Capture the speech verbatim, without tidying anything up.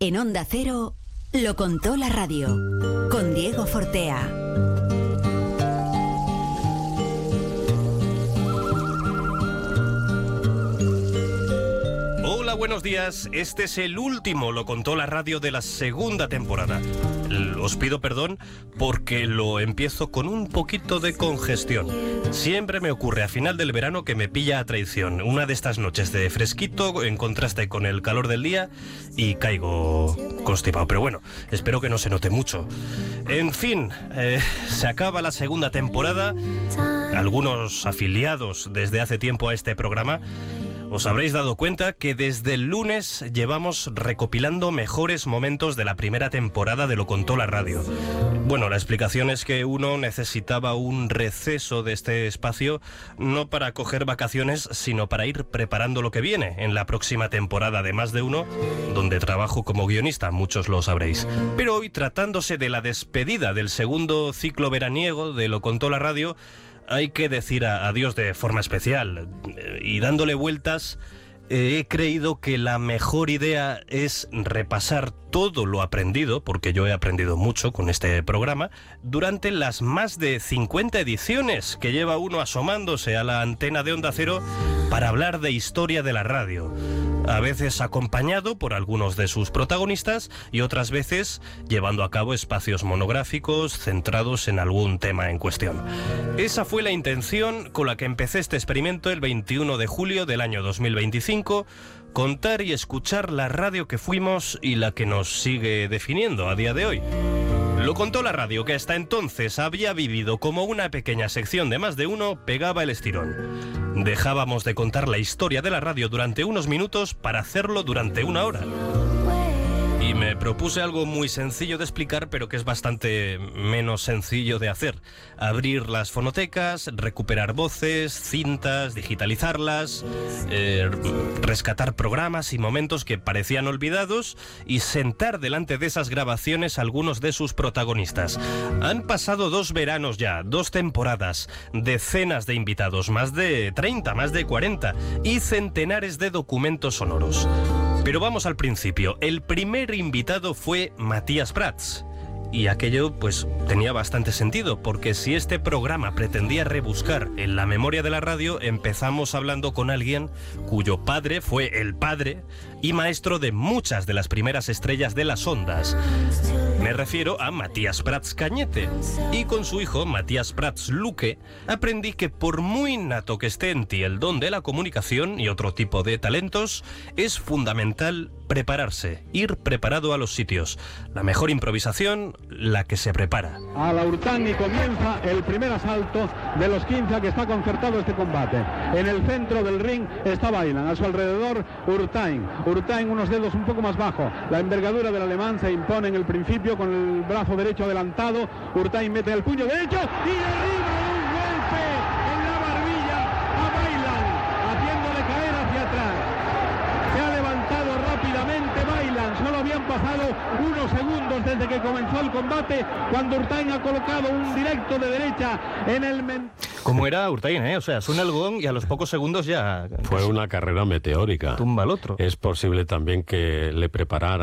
En Onda Cero, lo contó la radio, con Diego Fortea. Hola, buenos días. Este es el último Lo contó la radio de la segunda temporada. Os pido perdón porque lo empiezo con un poquito de congestión. Siempre me ocurre a final del verano que me pilla a traición. Una de estas noches de fresquito en contraste con el calor del día y caigo constipado. Pero bueno, espero que no se note mucho. En fin, eh, se acaba la segunda temporada. Algunos afiliados desde hace tiempo a este programa os habréis dado cuenta que desde el lunes llevamos recopilando mejores momentos de la primera temporada de Lo contó la radio. Bueno, la explicación es que uno necesitaba un receso de este espacio, no para coger vacaciones, sino para ir preparando lo que viene en la próxima temporada de Más de Uno, donde trabajo como guionista, muchos lo sabréis. Pero hoy, tratándose de la despedida del segundo ciclo veraniego de Lo contó la radio, hay que decir adiós de forma especial. Y dándole vueltas, eh, he creído que la mejor idea es repasar todo lo aprendido, porque yo he aprendido mucho con este programa, durante las más de cincuenta ediciones que lleva uno asomándose a la antena de Onda Cero para hablar de historia de la radio. A veces acompañado por algunos de sus protagonistas y otras veces llevando a cabo espacios monográficos centrados en algún tema en cuestión. Esa fue la intención con la que empecé este experimento el veintiuno de julio del año dos mil veinticinco, contar y escuchar la radio que fuimos y la que nos sigue definiendo a día de hoy. Lo contó la radio, que hasta entonces había vivido como una pequeña sección de Más de Uno, pegaba el estirón. Dejábamos de contar la historia de la radio durante unos minutos para hacerlo durante una hora. Y me propuse algo muy sencillo de explicar, pero que es bastante menos sencillo de hacer. Abrir las fonotecas, recuperar voces, cintas, digitalizarlas, eh, rescatar programas y momentos que parecían olvidados y sentar delante de esas grabaciones a algunos de sus protagonistas. Han pasado dos veranos ya, dos temporadas, decenas de invitados, más de treinta, más de cuarenta y centenares de documentos sonoros. Pero vamos al principio. El primer invitado fue Matías Prats. Y aquello, pues, tenía bastante sentido, porque si este programa pretendía rebuscar en la memoria de la radio, empezamos hablando con alguien cuyo padre fue el padre y maestro de muchas de las primeras estrellas de las ondas. Me refiero a Matías Prats Cañete. Y con su hijo, Matías Prats Luque, aprendí que por muy nato que esté en ti el don de la comunicación y otro tipo de talentos, es fundamental prepararse, ir preparado a los sitios. La mejor improvisación, la que se prepara. A la Urtán y comienza el primer asalto de los quince a que está concertado este combate. En el centro del ring está Bailan, a su alrededor Urtain. Urtain unos dedos un poco más bajo. La envergadura del alemán se impone en el principio con el brazo derecho adelantado. Urtain mete el puño derecho y derriba un golpe en la barbilla a Bailan, haciéndole caer hacia atrás. Se ha levantado rápidamente Bailan. Solo habían pasado unos segundos desde que comenzó el combate cuando Urtain ha colocado un directo de derecha en el... Men- ¿Cómo era Urtain, eh? O sea, suena el gong y a los pocos segundos ya... Fue una carrera meteórica. Tumba al otro. Es posible también que le preparara